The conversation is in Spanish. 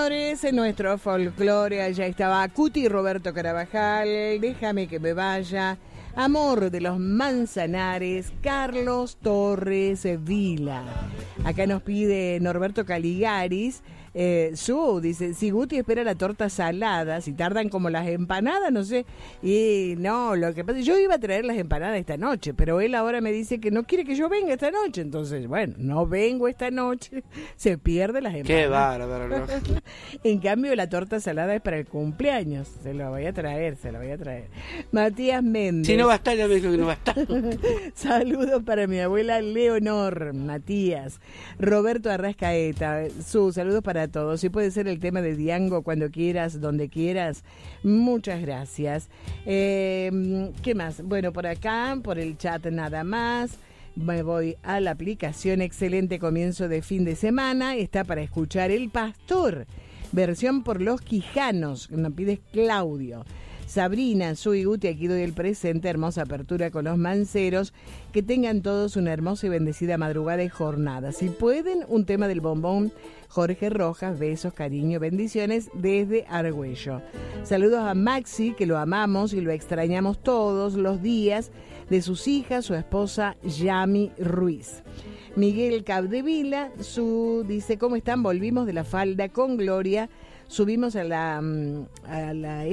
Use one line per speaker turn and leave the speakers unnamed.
señores, en nuestro folclore allá estaba Cuti Roberto Carabajal, Déjame que me vaya, Amor de los Manzanares, Carlos Torres Vila. Acá nos pide Norberto Caligaris, dice, si Guti espera la torta salada, si tardan como las empanadas, no sé. Y no, lo que pasa, yo iba a traer las empanadas esta noche, pero él ahora me dice que no quiere que yo venga esta noche. Entonces, bueno, no vengo esta noche, se pierde las empanadas.
Qué bárbaro, ¿no?
En cambio, la torta salada es para el cumpleaños. Se lo voy a traer. Matías Méndez.
Si no va a estar, ya me dijo que no va a estar.
Saludos para mi abuela Leonor, Matías. Roberto Arrascaeta, saludos para todos. Si puede ser el tema de Diango cuando quieras, donde quieras. Muchas gracias. ¿Qué más? Bueno, por acá, por el chat nada más. Me voy a la aplicación. Excelente comienzo de fin de semana. Está para escuchar El Pastor, versión por Los Quijanos. Nos pide Claudio. Sabrina, soy Guti, aquí doy el presente, hermosa apertura con los manceros, que tengan todos una hermosa y bendecida madrugada y jornada. Si pueden, un tema del bombón Jorge Rojas, besos, cariño, bendiciones desde Argüello. Saludos a Maxi, que lo amamos y lo extrañamos todos los días, de sus hijas, su esposa Yami Ruiz. Miguel Capdevila, dice, ¿cómo están? Volvimos de la falda con Gloria, subimos a la